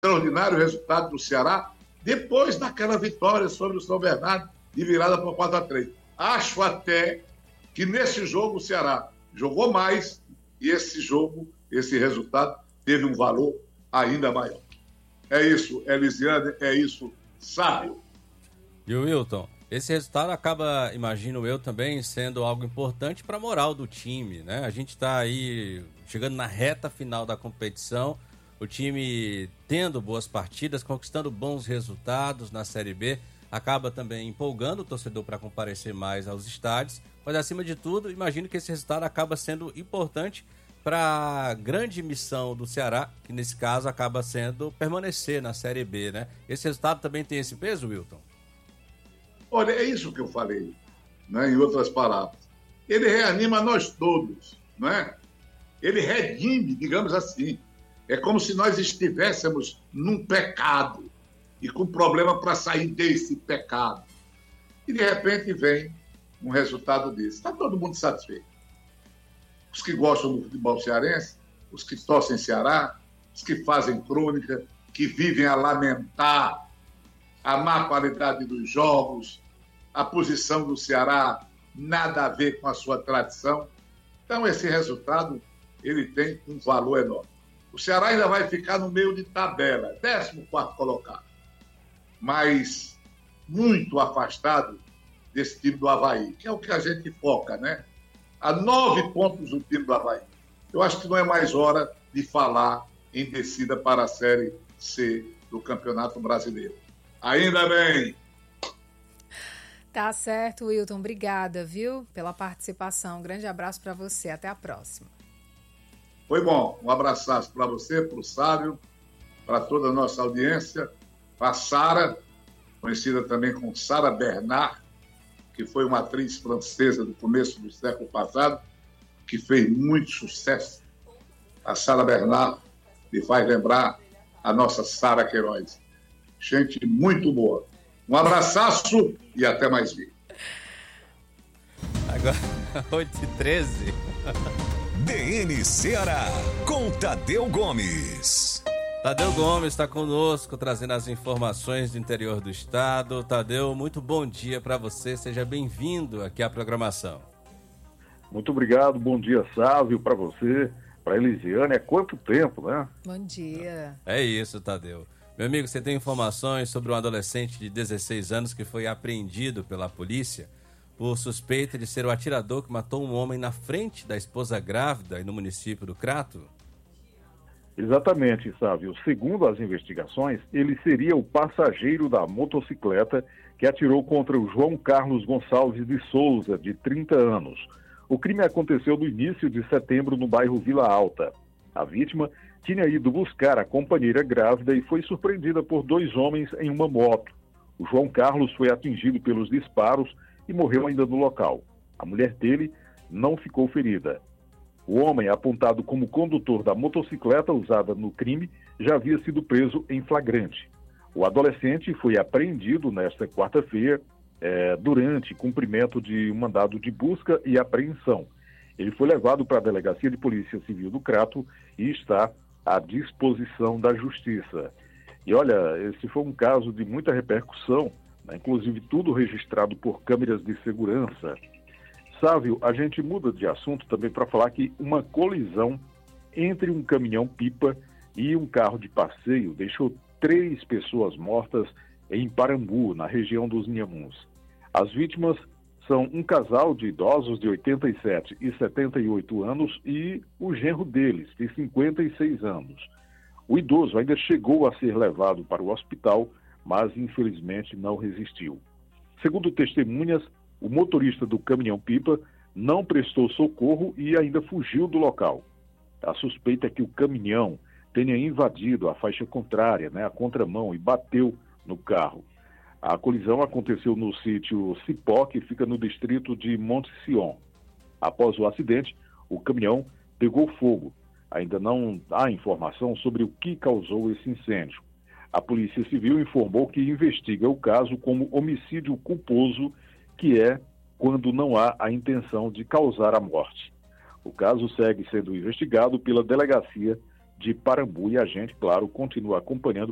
extraordinário resultado do Ceará, depois daquela vitória sobre o São Bernardo, de virada por 4-3. Acho até que nesse jogo o Ceará jogou mais e esse resultado teve um valor ainda maior. É isso, Elisiane, é isso, Sábio. E o Wilton, esse resultado acaba, imagino eu, também sendo algo importante para a moral do time, né? A gente está aí chegando na reta final da competição, o time tendo boas partidas, conquistando bons resultados na Série B, acaba também empolgando o torcedor para comparecer mais aos estádios, mas acima de tudo, imagino que esse resultado acaba sendo importante para a grande missão do Ceará, que nesse caso acaba sendo permanecer na Série B, né? Esse resultado também tem esse peso, Wilton? Olha, é isso que eu falei, né? Em outras palavras. Ele reanima nós todos, não é? Ele redime, digamos assim. É como se nós estivéssemos num pecado e com problema para sair desse pecado. E, de repente, vem um resultado desse. Está todo mundo satisfeito. Os que gostam do futebol cearense, os que torcem Ceará, os que fazem crônica, que vivem a lamentar a má qualidade dos jogos, a posição do Ceará, nada a ver com a sua tradição. Então, esse resultado, ele tem um valor enorme. O Ceará ainda vai ficar no meio de tabela, 14º colocado, mas muito afastado desse time do Avaí, que é o que a gente foca, né? A 9 pontos do time do Avaí. Eu acho que não é mais hora de falar em descida para a Série C do Campeonato Brasileiro. Ainda bem. Tá certo, Wilton. Obrigada, viu, pela participação. Um grande abraço para você. Até a próxima. Foi bom. Um abraço para você, para o Sábio, para toda a nossa audiência, para a Sara, conhecida também como Sara Bernard, que foi uma atriz francesa do começo do século passado, que fez muito sucesso. A Sara Bernard me faz lembrar a nossa Sara Queiroz. Gente muito boa. Um abraço e até mais ver. Agora, 8h13. DN Ceará, com Tadeu Gomes. Tadeu Gomes está conosco, trazendo as informações do interior do estado. Tadeu, muito bom dia para você. Seja bem-vindo aqui à programação. Muito obrigado. Bom dia, Sávio, para você, para Elisiane. É quanto tempo, né? Bom dia. É isso, Tadeu. Meu amigo, você tem informações sobre um adolescente de 16 anos que foi apreendido pela polícia por suspeita de ser o atirador que matou um homem na frente da esposa grávida aí no município do Crato? Exatamente, Sávio. Segundo as investigações, ele seria o passageiro da motocicleta que atirou contra o João Carlos Gonçalves de Souza, de 30 anos. O crime aconteceu no início de setembro no bairro Vila Alta. A vítima tinha ido buscar a companheira grávida e foi surpreendida por 2 homens em uma moto. O João Carlos foi atingido pelos disparos e morreu ainda no local. A mulher dele não ficou ferida. O homem, apontado como condutor da motocicleta usada no crime, já havia sido preso em flagrante. O adolescente foi apreendido nesta quarta-feira durante cumprimento de um mandado de busca e apreensão. Ele foi levado para a Delegacia de Polícia Civil do Crato e está à disposição da Justiça. E olha, esse foi um caso de muita repercussão, né? Inclusive tudo registrado por câmeras de segurança. Sávio, a gente muda de assunto também para falar que uma colisão entre um caminhão-pipa e um carro de passeio deixou 3 pessoas mortas em Parambu, na região dos Inhamuns. As vítimas são um casal de idosos de 87 e 78 anos e o genro deles, de 56 anos. O idoso ainda chegou a ser levado para o hospital, mas infelizmente não resistiu. Segundo testemunhas, o motorista do caminhão-pipa não prestou socorro e ainda fugiu do local. A suspeita é que o caminhão tenha invadido a faixa contrária, né, a contramão, e bateu no carro. A colisão aconteceu no sítio Cipó, que fica no distrito de Monte Sion. Após o acidente, o caminhão pegou fogo. Ainda não há informação sobre o que causou esse incêndio. A Polícia Civil informou que investiga o caso como homicídio culposo, que é quando não há a intenção de causar a morte. O caso segue sendo investigado pela Delegacia de Parambu e a gente, claro, continua acompanhando